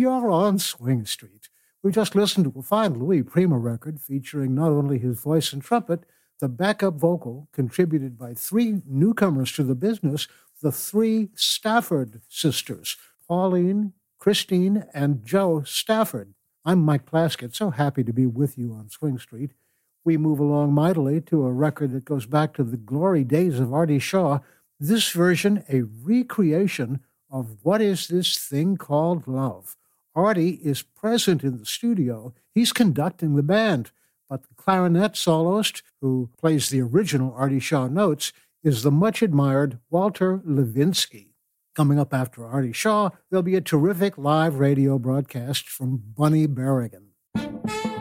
You're on Swing Street. We just listened to a fine Louis Prima record featuring not only his voice and trumpet, the backup vocal contributed by three newcomers to the business, the three Stafford sisters, Pauline, Christine, and Joe Stafford. I'm Mike Plaskett, so happy to be with you on Swing Street. We move along mightily to a record that goes back to the glory days of Artie Shaw, this version a recreation of What Is This Thing Called Love. Artie is present in the studio. He's conducting the band, but the clarinet soloist, who plays the original Artie Shaw notes, is the much-admired Walter Levinsky. Coming up after Artie Shaw, there'll be a terrific live radio broadcast from Bunny Berrigan.